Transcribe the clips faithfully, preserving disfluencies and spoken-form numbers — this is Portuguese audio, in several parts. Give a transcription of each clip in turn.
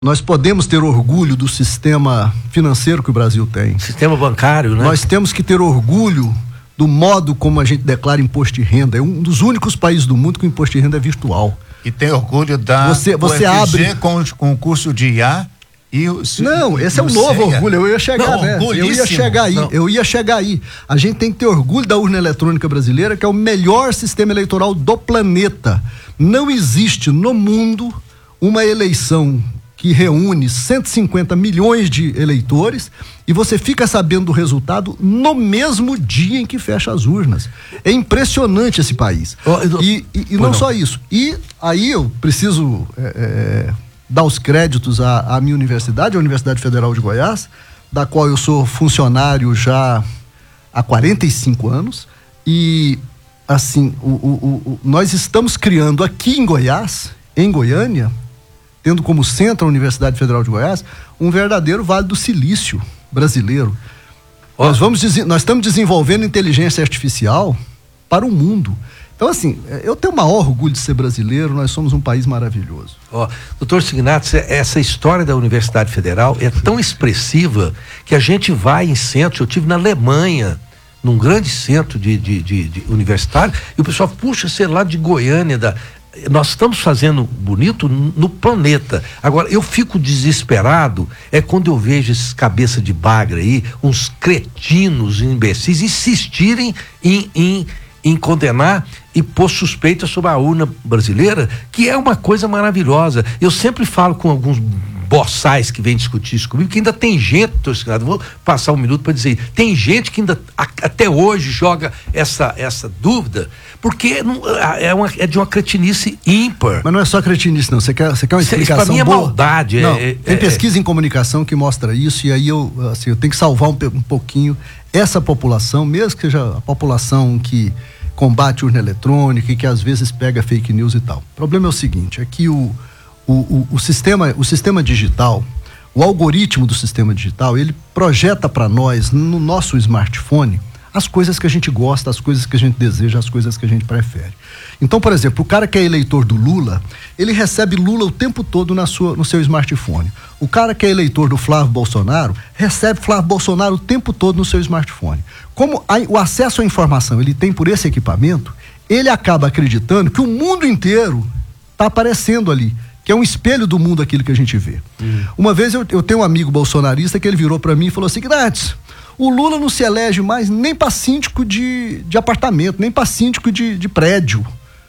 Nós podemos ter orgulho do sistema financeiro que o Brasil tem. Sistema bancário, né? Nós temos que ter orgulho do modo como a gente declara imposto de renda. É um dos únicos países do mundo que o imposto de renda é virtual. E tem orgulho da você, você abre com, com o curso de I A e o Não, esse é um novo orgulho. Eu ia chegar, não, né? Eu ia chegar aí. Não. Eu ia chegar aí. A gente tem que ter orgulho da urna eletrônica brasileira, que é o melhor sistema eleitoral do planeta. Não existe no mundo uma eleição que reúne cento e cinquenta milhões de eleitores e você fica sabendo do resultado no mesmo dia em que fecha as urnas. É impressionante esse país. Oh, eu, e e, e não, não só isso. E aí eu preciso é, é, dar os créditos à, à minha universidade, a Universidade Federal de Goiás, da qual eu sou funcionário já há quarenta e cinco anos. E, assim, o, o, o, nós estamos criando aqui em Goiás, em Goiânia, tendo como centro a Universidade Federal de Goiás, um verdadeiro Vale do Silício brasileiro. Oh. Nós, vamos, nós estamos desenvolvendo inteligência artificial para o mundo. Então, assim, eu tenho o maior orgulho de ser brasileiro, nós somos um país maravilhoso. Ó, oh, doutor Signatos, essa história da Universidade Federal é tão expressiva que a gente vai em centros, eu tive na Alemanha, num grande centro de, de, de, de universitário, e o pessoal, puxa, sei lá, de Goiânia, da... Nós estamos fazendo bonito no planeta. Agora, eu fico desesperado é quando eu vejo esses cabeça de bagra aí, uns cretinos imbecis, insistirem em, em, em condenar e pôr suspeita sobre a urna brasileira, que é uma coisa maravilhosa. Eu sempre falo com alguns boçais que vêm discutir isso comigo, que ainda tem gente, vou passar um minuto para dizer, tem gente que ainda a, até hoje joga essa, essa dúvida, porque não, é, uma, é de uma cretinice ímpar. Mas não é só cretinice, não. Você quer, você quer uma explicação boa? Isso pra mim é maldade. Não, é, tem é, pesquisa é, em comunicação que mostra isso, e aí eu, assim, eu tenho que salvar um, um pouquinho essa população, mesmo que seja a população que combate urna eletrônica e que às vezes pega fake news e tal. O problema é o seguinte, é que o O, o, o, sistema, o sistema digital, o algoritmo do sistema digital, ele projeta para nós, no nosso smartphone, as coisas que a gente gosta, as coisas que a gente deseja, as coisas que a gente prefere. Então, por exemplo, o cara que é eleitor do Lula, ele recebe Lula o tempo todo na sua, no seu smartphone. O cara que é eleitor do Flávio Bolsonaro, recebe Flávio Bolsonaro o tempo todo no seu smartphone. Como a, o acesso à informação ele tem por esse equipamento, ele acaba acreditando que o mundo inteiro está aparecendo ali, que é um espelho do mundo aquilo que a gente vê. Hum. Uma vez eu, eu tenho um amigo bolsonarista que ele virou para mim e falou assim, Gnatis, o Lula não se elege mais nem para síndico de, de apartamento, nem para síndico de, de prédio.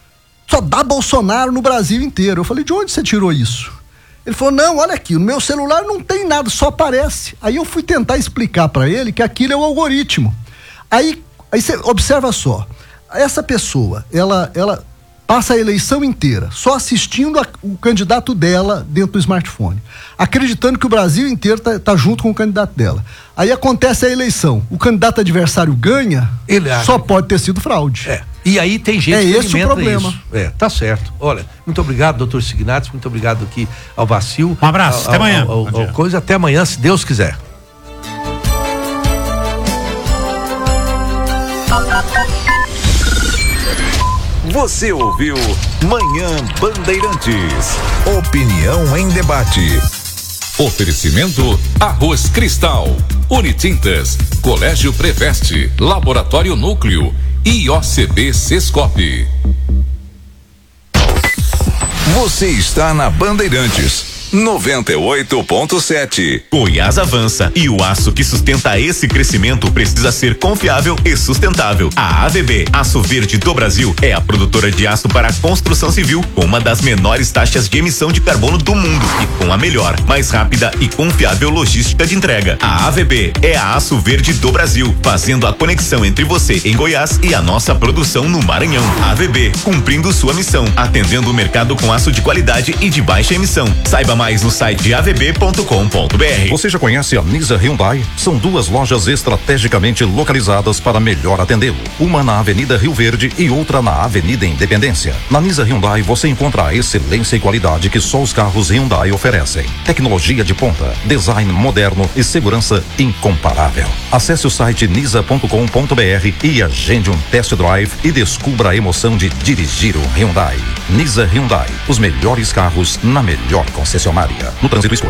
Só dá Bolsonaro no Brasil inteiro. Eu falei, de onde você tirou isso? Ele falou, não, olha aqui, no meu celular não tem nada, só aparece. Aí eu fui tentar explicar para ele que aquilo é o algoritmo. Aí, aí você observa só, essa pessoa, ela... ela passa a eleição inteira só assistindo a, o candidato dela dentro do smartphone, acreditando que o Brasil inteiro tá, tá junto com o candidato dela. Aí acontece a eleição, o candidato adversário ganha, ele só acha... pode ter sido fraude. É. E aí tem gente é que esse o problema. Isso. É, tá certo. Olha, muito obrigado, doutor Signatos, muito obrigado aqui ao Vacil. Um abraço, ao, até amanhã. Ao, ao, ao coisa, até amanhã, se Deus quiser. Você ouviu Manhã Bandeirantes. Opinião em debate. Oferecimento Arroz Cristal, Unitintas, Colégio Preveste, Laboratório Núcleo e O C B Sescope. Você está na Bandeirantes noventa e oito ponto sete. Goiás avança e o aço que sustenta esse crescimento precisa ser confiável e sustentável. A A V B, Aço Verde do Brasil, é a produtora de aço para a construção civil com uma das menores taxas de emissão de carbono do mundo e com a melhor, mais rápida e confiável logística de entrega. A A V B é a Aço Verde do Brasil, fazendo a conexão entre você em Goiás e a nossa produção no Maranhão. A A V B, cumprindo sua missão, atendendo o mercado com aço de qualidade e de baixa emissão. Saiba mais no site a v b ponto com ponto b r. Você já conhece a Nisa Hyundai? São duas lojas estrategicamente localizadas para melhor atendê-lo. Uma na Avenida Rio Verde e outra na Avenida Independência. Na Nisa Hyundai você encontra a excelência e qualidade que só os carros Hyundai oferecem. merecem. Tecnologia de ponta, design moderno e segurança incomparável. Acesse o site nisa ponto com ponto br e agende um test drive e descubra a emoção de dirigir um Hyundai. Nisa Hyundai, os melhores carros na melhor concessionária. No trânsito escolha.